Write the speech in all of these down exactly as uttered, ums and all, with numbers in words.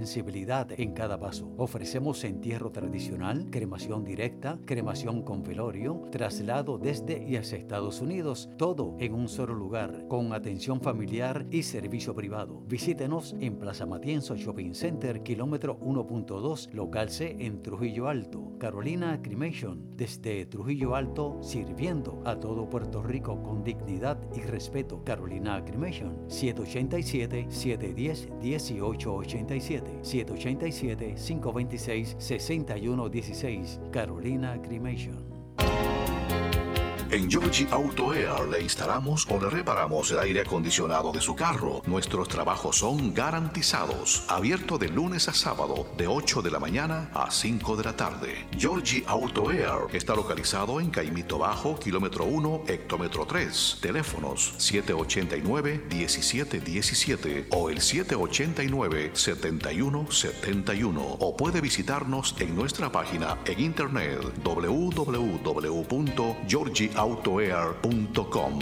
sensibilidad en cada paso. Ofrecemos entierro tradicional, cremación directa, cremación con velorio, traslado desde y hacia Estados Unidos, todo en un solo lugar, con atención familiar y servicio privado. Visítenos en Plaza Matienzo Shopping Center, kilómetro uno punto dos, local C en Trujillo Alto. Carolina Cremation, desde Trujillo Alto, sirviendo a todo Puerto Rico con dignidad y respeto. Carolina Cremation, siete ocho siete, siete uno cero, uno ocho ocho siete, siete ocho siete, cinco dos seis, seis uno uno seis. Carolina Cremation. En Georgie Auto Air le instalamos o le reparamos el aire acondicionado de su carro. Nuestros trabajos son garantizados. Abierto de lunes a sábado, de ocho de la mañana a cinco de la tarde. Georgie Auto Air está localizado en Caimito Bajo, kilómetro uno, hectómetro tres. Teléfonos siete ocho nueve, uno siete uno siete o el siete ocho nueve, siete uno siete uno. O puede visitarnos en nuestra página en internet w w w punto georgie autoair punto com.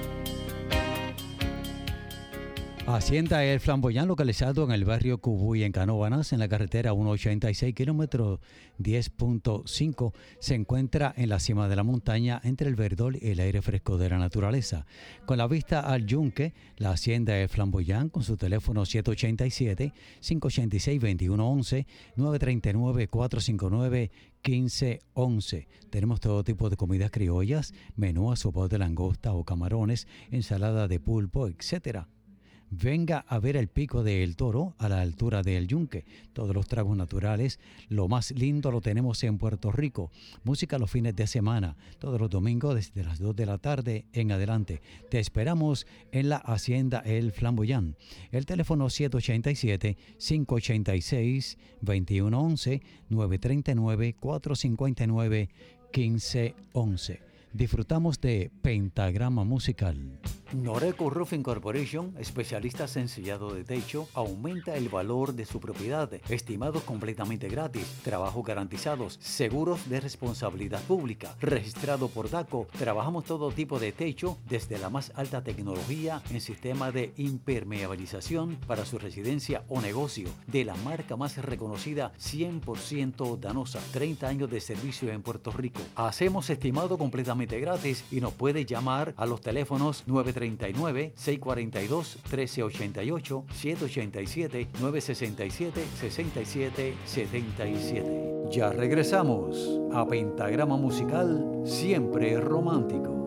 Hacienda El Flamboyán, localizado en el barrio Cubuy, en Canóvanas, en la carretera ciento ochenta y seis, kilómetro diez punto cinco, se encuentra en la cima de la montaña, entre el verdor y el aire fresco de la naturaleza. Con la vista al yunque, la Hacienda El Flamboyán, con su teléfono siete ocho siete, cinco ocho seis, dos uno uno uno, nueve tres nueve, cuatro cinco nueve, uno cinco uno uno. Tenemos todo tipo de comidas criollas, menú a sopa de langosta o camarones, ensalada de pulpo, etcétera. Venga a ver el Pico del Toro a la altura del Yunque. Todos los tragos naturales, lo más lindo lo tenemos en Puerto Rico. Música los fines de semana, todos los domingos desde las dos de la tarde en adelante. Te esperamos en la Hacienda El Flamboyán. El teléfono siete ocho siete, cinco ocho seis, dos uno uno uno, nueve tres nueve, cuatro cinco nueve, uno cinco uno uno. Disfrutamos de Pentagrama Musical. Noreco Roofing Corporation, especialistas en sellado de techo, aumenta el valor de su propiedad, estimados completamente gratis, trabajos garantizados, seguros de responsabilidad pública, registrado por DACO. Trabajamos todo tipo de techo, desde la más alta tecnología en sistema de impermeabilización para su residencia o negocio, de la marca más reconocida, cien por ciento Danosa, treinta años de servicio en Puerto Rico. Hacemos estimado completamente gratis y nos puede llamar a los teléfonos nueve tres nueve, seis cuatro dos, uno tres ocho ocho, siete ocho siete, nueve seis siete, seis siete siete siete. Ya regresamos a Pentagrama Musical, siempre romántico.